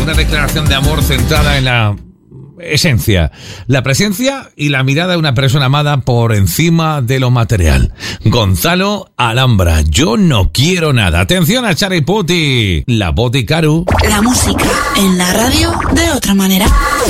una declaración de amor centrada en la esencia, la presencia y la mirada de una persona amada por encima de lo material. Gonzalo Alhambra, yo no quiero nada. Atención a Chariputi, la Boticaru. La música en la radio de otra manera.